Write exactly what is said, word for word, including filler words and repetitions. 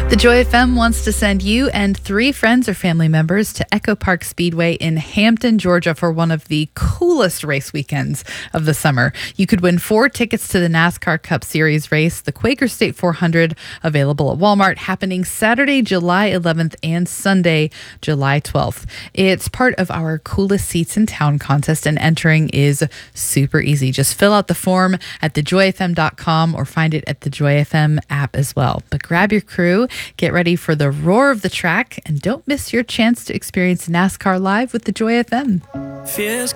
The Joy F M wants to send you and three friends or family members to Echo Park Speedway in Hampton, Georgia for one of the coolest race weekends of the summer. You could win four tickets to the NASCAR Cup Series race, the Quaker State four hundred, available at Walmart, happening Saturday, July eleventh and Sunday, July twelfth. It's part of our Coolest Seats in Town contest, and entering is super easy. Just fill out the form at the joy f m dot com or find it at the Joy F M app as well. But grab your crew, get ready for the roar of the track, and don't miss your chance to experience NASCAR live with the Joy F M. Fears